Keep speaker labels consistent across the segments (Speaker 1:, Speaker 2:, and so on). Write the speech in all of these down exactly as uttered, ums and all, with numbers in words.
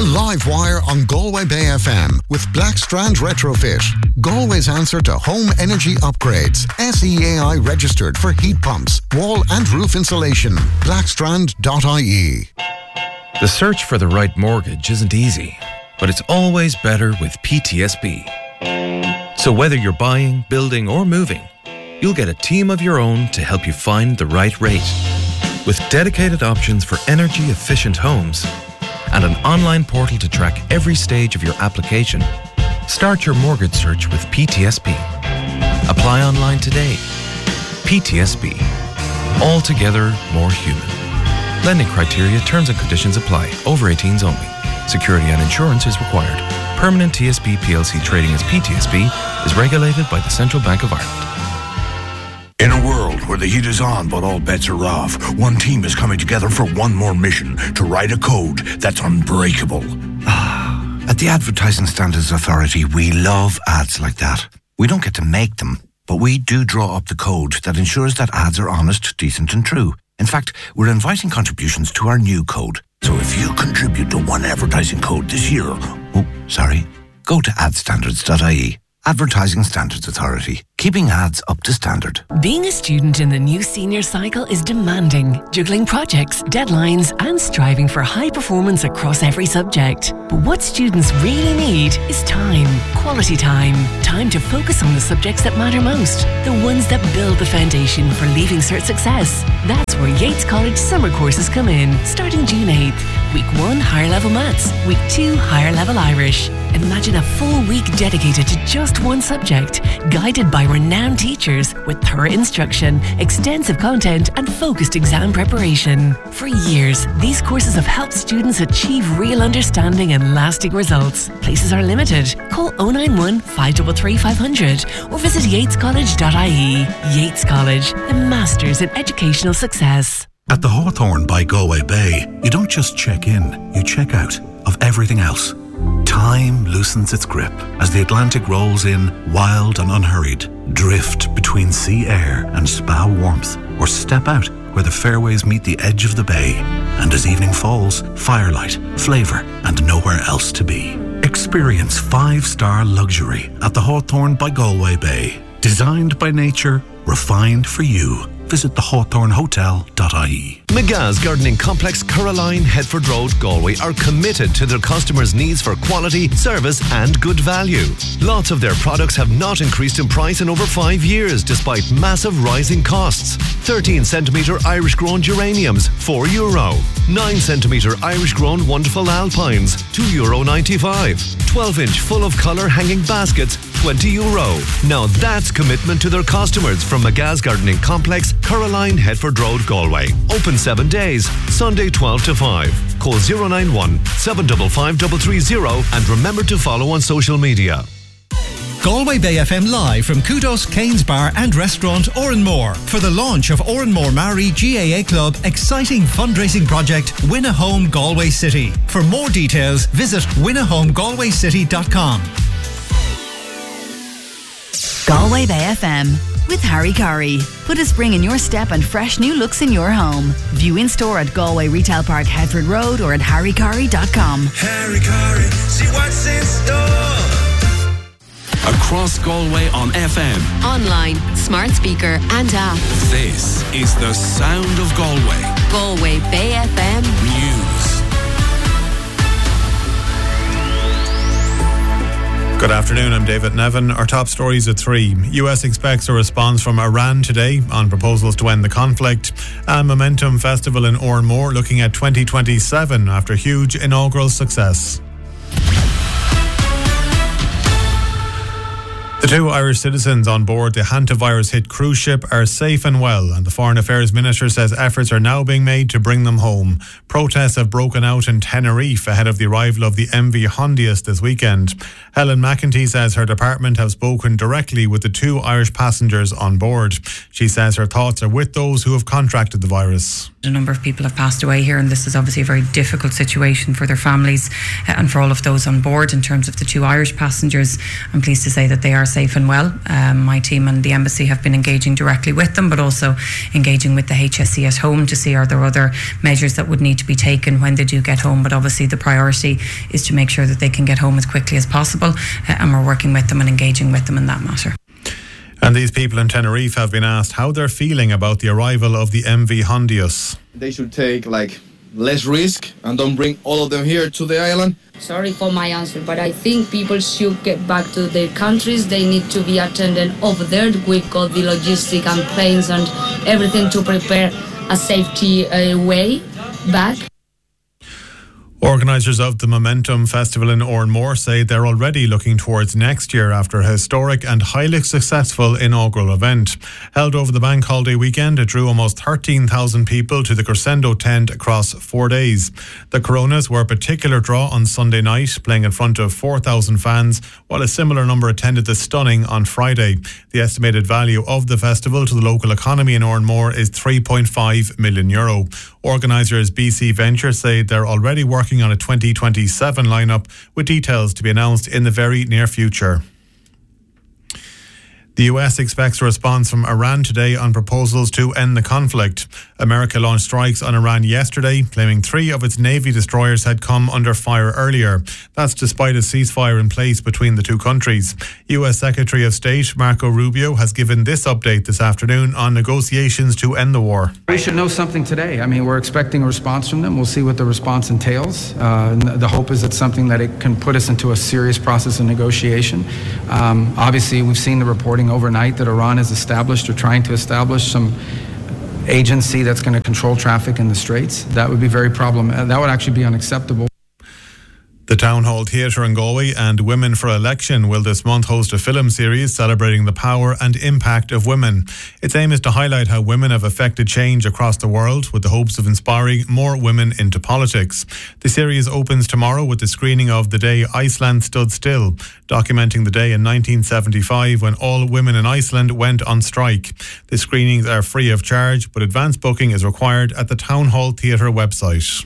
Speaker 1: The Live Wire on Galway Bay F M with Blackstrand Retrofit. Galway's answer to home energy upgrades. S E A I registered for heat pumps, wall and roof insulation. blackstrand dot I E.
Speaker 2: The search for the right mortgage isn't easy, but it's always better with P T S B. So whether you're buying, building or moving, you'll get a team of your own to help you find the right rate. With dedicated options for energy-efficient homes and an online portal to track every stage of your application, start your mortgage search with P T S B. Apply online today. P T S B. Altogether more human. Lending criteria, terms and conditions apply. Over eighteens only. Security and insurance is required. Permanent T S B P L C trading as P T S B is regulated by the Central Bank of Ireland.
Speaker 3: In a world where the heat is on but all bets are off, one team is coming together for one more mission: to write a code that's unbreakable.
Speaker 4: At the Advertising Standards Authority, we love ads like that. We don't get to make them, but we do draw up the code that ensures that ads are honest, decent and true. In fact, we're inviting contributions to our new code. So if you contribute to one advertising code this year, oh, sorry, go to ad standards dot I E. Advertising Standards Authority, keeping ads up to standard.
Speaker 5: Being a student in the new senior cycle is demanding, juggling projects, deadlines and striving for high performance across every subject. But what students really need is time, quality time, time to focus on the subjects that matter most, the ones that build the foundation for Leaving Cert success. That's where Yates College summer courses come in, starting June eighth. Week one, higher level maths. Week two, higher level Irish. Imagine a full week dedicated to just one subject, guided by renowned teachers with thorough instruction, extensive content and focused exam preparation. For years, these courses have helped students achieve real understanding and lasting results. Places are limited. Call oh nine one, five three three, five hundred or visit yates college dot I E. Yates College, the masters in educational success.
Speaker 6: At the Hawthorne by Galway Bay, you don't just check in, you check out of everything else. Time loosens its grip as the Atlantic rolls in, wild and unhurried. Drift between sea air and spa warmth, or step out where the fairways meet the edge of the bay. And as evening falls, firelight, flavour, and nowhere else to be. Experience five-star luxury at the Hawthorne by Galway Bay. Designed by nature, refined for you. Visit the hawthorne hotel dot I E.
Speaker 7: McGa's Gardening Complex, Caroline, Headford Road, Galway are committed to their customers' needs for quality, service and good value. Lots of their products have not increased in price in over five years despite massive rising costs. thirteen centimetre Irish grown geraniums, four euro. nine centimetre Irish grown wonderful alpines, two euro ninety-five. twelve inch full of colour hanging baskets, twenty euro. Now that's commitment to their customers from McGa's Gardening Complex, Caroline, Headford Road, Galway. Open seven days, Sunday twelve to five. Call oh nine one, seven five five three three zero and remember to follow on social media.
Speaker 8: Galway Bay F M live from Kudos, Kane's Bar and Restaurant Oranmore for the launch of Oranmore Maori G A A Club exciting fundraising project Win a Home Galway City. For more details, visit win a home galway city dot com.
Speaker 9: Galway Bay F M with Harry Curry. Put a spring in your step and fresh new looks in your home. View in store at Galway Retail Park, Headford Road or at harry curry dot com.
Speaker 10: Harry Curry, see what's in store. Across Galway on F M,
Speaker 11: online, smart speaker and app.
Speaker 10: This is the sound of Galway.
Speaker 11: Galway Bay F M
Speaker 10: News.
Speaker 12: Good afternoon, I'm David Nevin. Our top stories at three. U S expects a response from Iran today on proposals to end the conflict. And Momentum Festival in Oranmore looking at twenty twenty-seven after huge inaugural success. The two Irish citizens on board the hantavirus-hit cruise ship are safe and well, and the Foreign Affairs Minister says efforts are now being made to bring them home. Protests have broken out in Tenerife ahead of the arrival of the M V Hondius this weekend. Helen McEntee says her department have spoken directly with the two Irish passengers on board. She says her thoughts are with those who have contracted the virus.
Speaker 13: A number of people have passed away here, and this is obviously a very difficult situation for their families uh, and for all of those on board. In terms of the two Irish passengers, I'm pleased to say that they are safe and well. Um, my team and the embassy have been engaging directly with them, but also engaging with the H S C at home to see are there other measures that would need to be taken when they do get home. But obviously the priority is to make sure that they can get home as quickly as possible, uh, and we're working with them and engaging with them in that matter.
Speaker 12: And these people in Tenerife have been asked how they're feeling about the arrival of the M V Hondius.
Speaker 14: They should take like less risk and don't bring all of them here to the island.
Speaker 15: Sorry for my answer, but I think people should get back to their countries. They need to be attended over there. We've got the logistic and planes and everything to prepare a safety uh, way back.
Speaker 12: Organisers of the Momentum Festival in Oranmore say they're already looking towards next year after a historic and highly successful inaugural event. Held over the bank holiday weekend, it drew almost thirteen thousand people to the Crescendo tent across four days. The Coronas were a particular draw on Sunday night, playing in front of four thousand fans, while a similar number attended the Stunning on Friday. The estimated value of the festival to the local economy in Oranmore is three point five million euro. Organisers B C Venture say they're already working on a twenty twenty-seven lineup with details to be announced in the very near future. The U S expects a response from Iran today on proposals to end the conflict. America launched strikes on Iran yesterday, claiming three of its Navy destroyers had come under fire earlier. That's despite a ceasefire in place between the two countries. U S Secretary of State Marco Rubio has given this update this afternoon on negotiations to end the war.
Speaker 16: We should know something today. I mean, we're expecting a response from them. We'll see what the response entails. Uh, the hope is it's something that it can put us into a serious process of negotiation. Um, obviously, we've seen the reporting overnight that Iran has established or trying to establish some agency that's going to control traffic in the Straits. That would be very problematic. That would actually be unacceptable.
Speaker 12: The Town Hall Theatre in Galway and Women for Election will this month host a film series celebrating the power and impact of women. Its aim is to highlight how women have affected change across the world, with the hopes of inspiring more women into politics. The series opens tomorrow with the screening of The Day Iceland Stood Still, documenting the day in nineteen seventy-five when all women in Iceland went on strike. The screenings are free of charge, but advance booking is required at the Town Hall Theatre website.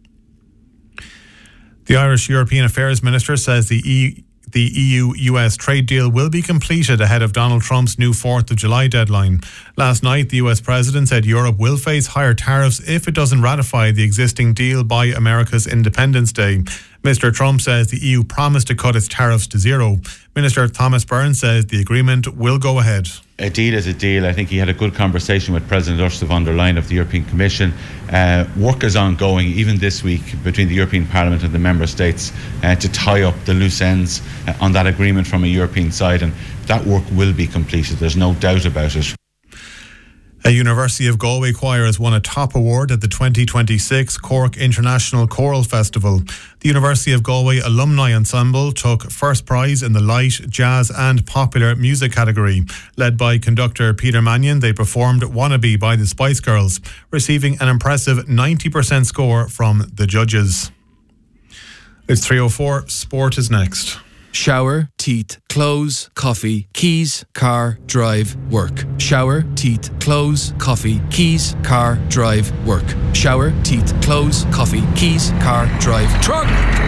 Speaker 12: The Irish European Affairs Minister says the E- the E U U S trade deal will be completed ahead of Donald Trump's new fourth of July deadline. Last night, the U S President said Europe will face higher tariffs if it doesn't ratify the existing deal by America's Independence Day. Mister Trump says the E U promised to cut its tariffs to zero. Minister Thomas Byrne says the agreement will go ahead.
Speaker 17: A deal is a deal. I think he had a good conversation with President Ursula von der Leyen of the European Commission. Uh, work is ongoing, even this week, between the European Parliament and the Member States uh, to tie up the loose ends uh, on that agreement from a European side, and that work will be completed. There's no doubt about it.
Speaker 12: A University of Galway choir has won a top award at the twenty twenty-six Cork International Choral Festival. The University of Galway Alumni Ensemble took first prize in the light, jazz and popular music category. Led by conductor Peter Mannion, they performed Wannabe by the Spice Girls, receiving an impressive ninety percent score from the judges. It's three oh four, sport is next.
Speaker 18: Shower, teeth, clothes, coffee, keys, car, drive, work. Shower, teeth, clothes, coffee, keys, car, drive, work. Shower, teeth, clothes, coffee, keys, car, drive, truck!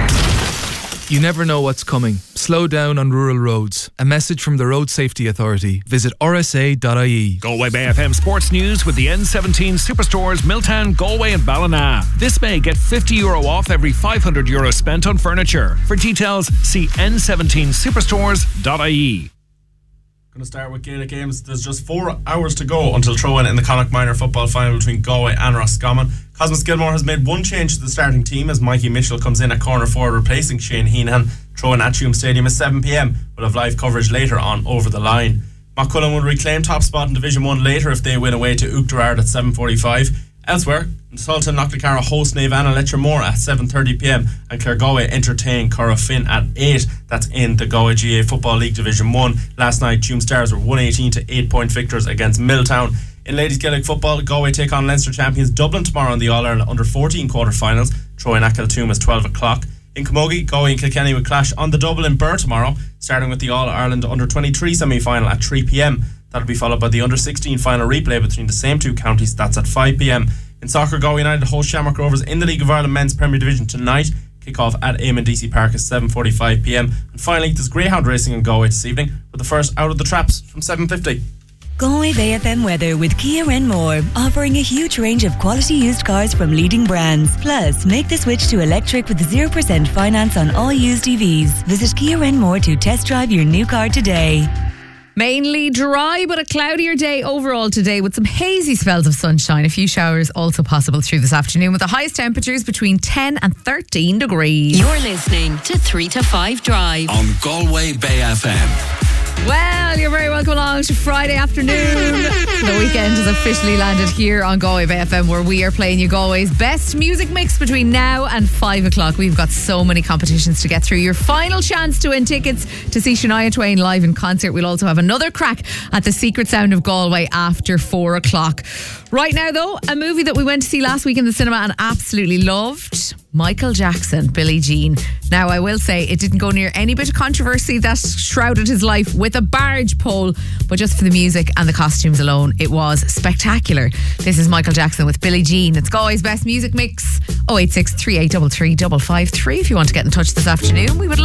Speaker 18: You never know what's coming. Slow down on rural roads. A message from the Road Safety Authority. Visit r s a dot i e.
Speaker 19: Galway Bay F M Sports News with the N seventeen Superstores, Milltown, Galway and Ballina. This May, get fifty euro off every five hundred euro spent on furniture. For details, see n seventeen superstores dot i e.
Speaker 20: Going to start with Gaelic games. There's just four hours to go until throw-in in the Connacht Minor football final between Galway and Roscommon. Cosmas Gilmore has made one change to the starting team as Mikey Mitchell comes in at corner forward replacing Shane Heenan. Throw-in at Tuam Stadium is seven p.m. We'll have live coverage later on Over the Line. Mockcullen will reclaim top spot in Division one later if they win away to Uachtarard at seven forty-five. Elsewhere, Sultan Knocknacarra host Navanna Letchermore at seven thirty p.m. and Claregalway entertain Corofin at eight. That's in the Galway G A A Football League Division one. Last night, Tuam Stars were one eighteen to eight point victors against Milltown. In Ladies Gaelic football, Galway take on Leinster champions Dublin tomorrow in the All-Ireland under fourteen quarter-finals. Throw-in at Kiltoom is twelve o'clock. In Camogie, Galway and Kilkenny will clash on the double in Birr tomorrow, starting with the All-Ireland under twenty-three semi-final at three p.m. That'll be followed by the under sixteen final replay between the same two counties. That's at five p.m. In soccer, Galway United host Shamrock Rovers in the League of Ireland Men's Premier Division tonight. Kick-off at Eamon D C Park at seven forty-five p m. And finally, there's Greyhound racing in Galway this evening with the first Out of the Traps from seven fifty.
Speaker 21: Galway Bay F M weather with Kia Renmore, offering a huge range of quality used cars from leading brands. Plus, make the switch to electric with zero percent finance on all used E Vs. Visit Kia Renmore to test drive your new car today.
Speaker 22: Mainly dry, but a cloudier day overall today with some hazy spells of sunshine. A few showers also possible through this afternoon with the highest temperatures between ten and thirteen degrees.
Speaker 11: You're listening to three to five Drive
Speaker 10: on Galway Bay F M.
Speaker 22: Well, you're very welcome along to Friday afternoon. The weekend has officially landed here on Galway Bay F M, where we are playing you Galway's best music mix between now and five o'clock. We've got so many competitions to get through. Your final chance to win tickets to see Shania Twain live in concert. We'll also have another crack at the Secret Sound of Galway after four o'clock. Right now, though, a movie that we went to see last week in the cinema and absolutely loved. Michael Jackson, Billie Jean. Now, I will say it didn't go near any bit of controversy that shrouded his life with a barge pole, but just for the music and the costumes alone, it was spectacular. This is Michael Jackson with Billie Jean. It's Galway's best music mix. oh eight six, three eight three, three five five three if you want to get in touch this afternoon. We would